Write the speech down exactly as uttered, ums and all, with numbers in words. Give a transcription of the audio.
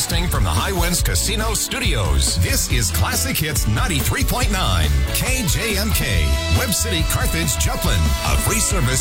Broadcasting from the High Winds Casino Studios, this is Classic Hits ninety-three point nine, K J M K, Web City, Carthage, Joplin, a free service